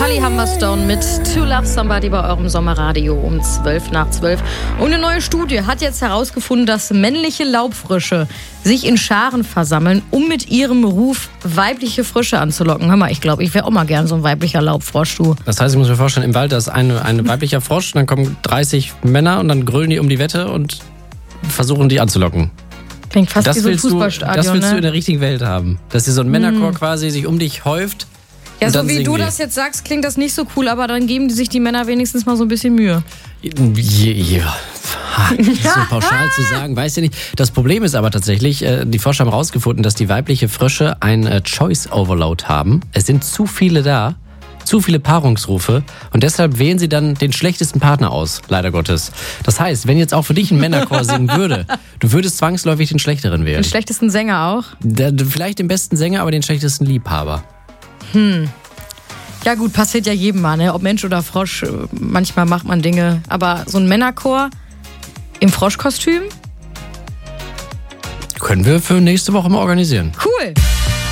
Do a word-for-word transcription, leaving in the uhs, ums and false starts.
Tully Humberstone mit To Love Somebody bei eurem Sommerradio um zwölf nach zwölf. Und eine neue Studie hat jetzt herausgefunden, dass männliche Laubfrösche sich in Scharen versammeln, um mit ihrem Ruf weibliche Frösche anzulocken. Hör mal, ich glaube, ich wäre auch mal gern so ein weiblicher Laubfrosch, du. Das heißt, ich muss mir vorstellen, im Wald da ist ein eine weiblicher Frosch, dann kommen dreißig Männer und dann grölen die um die Wette und versuchen die anzulocken. Klingt fast das wie so ein willst Fußballstadion, du, Das willst ne? du in der richtigen Welt haben. Dass dir so ein Männerchor hm. quasi sich um dich häuft. Ja, und so dann wie du die. das jetzt sagst, klingt das nicht so cool, aber dann geben die sich die Männer wenigstens mal so ein bisschen Mühe. Ja, ja. So pauschal zu sagen, weiß ich nicht. Das Problem ist aber tatsächlich, die Forscher haben herausgefunden, dass die weibliche Frösche ein Choice Overload haben. Es sind zu viele da, zu viele Paarungsrufe und deshalb wählen sie dann den schlechtesten Partner aus, leider Gottes. Das heißt, wenn jetzt auch für dich ein Männerchor singen würde, du würdest zwangsläufig den schlechteren wählen. Den schlechtesten Sänger auch? Der, vielleicht den besten Sänger, aber den schlechtesten Liebhaber. Hm. Ja gut, passiert ja jedem mal, ne? Ob Mensch oder Frosch, manchmal macht man Dinge. Aber so ein Männerchor im Froschkostüm? Können wir für nächste Woche mal organisieren. Cool.